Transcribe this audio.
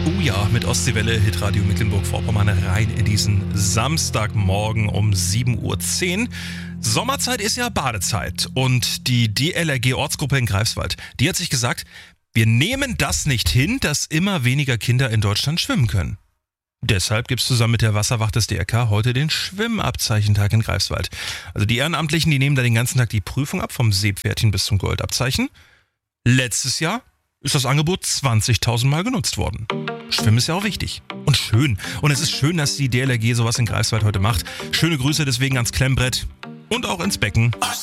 Oh ja, mit Ostseewelle, Hitradio Mecklenburg-Vorpommern rein in diesen Samstagmorgen um 7:10 Uhr. Sommerzeit ist ja Badezeit und die DLRG-Ortsgruppe in Greifswald, die hat sich gesagt, wir nehmen das nicht hin, dass immer weniger Kinder in Deutschland schwimmen können. Deshalb gibt es zusammen mit der Wasserwacht des DRK heute den Schwimmabzeichentag in Greifswald. Also die Ehrenamtlichen, die nehmen da den ganzen Tag die Prüfung ab, vom Seepferdchen bis zum Goldabzeichen. Letztes Jahr ist das Angebot 20.000 Mal genutzt worden. Schwimmen ist ja auch wichtig und schön. Und es ist schön, dass die DLRG sowas in Greifswald heute macht. Schöne Grüße deswegen ans Klemmbrett und auch ins Becken.